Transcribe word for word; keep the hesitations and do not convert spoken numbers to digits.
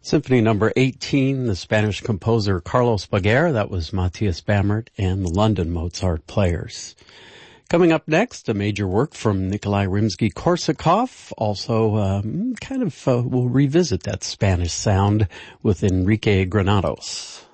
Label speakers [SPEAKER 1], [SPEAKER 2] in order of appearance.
[SPEAKER 1] Symphony number eighteen, the Spanish composer Carlos Baguer, that was Matthias Bamert, and the London Mozart Players. Coming up next, a major work from Nikolai Rimsky-Korsakov. Also, um, kind of, uh, we'll revisit that Spanish sound with Enrique Granados.